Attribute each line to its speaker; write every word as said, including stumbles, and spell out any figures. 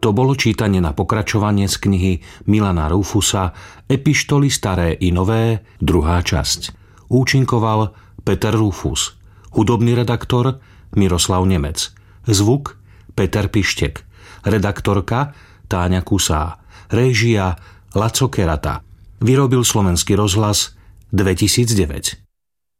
Speaker 1: To bolo čítanie na pokračovanie z knihy Milana Rufusa Epištoly staré i nové, druhá časť. Účinkoval Peter Rufus. Hudobný redaktor Miroslav Nemec. Zvuk Peter Pištek. Redaktorka Táňa Kusá. Réžia Laco Kerata. Vyrobil Slovenský rozhlas dvetisícdeväť.